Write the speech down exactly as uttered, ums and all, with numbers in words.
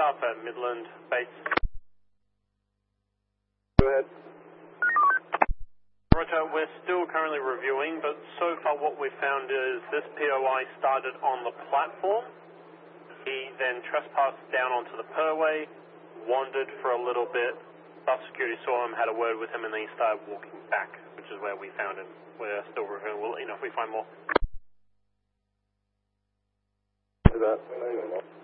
Alpha, Midland Base. Go ahead. Roger, we're still currently reviewing, but so far what we've found is this P O I started on the platform. He then trespassed down onto the perway, wandered for a little bit. Bus security saw him, had a word with him, and then he started walking back, which is where we found him. We're still reviewing. We'll let you know if we find more. Is that?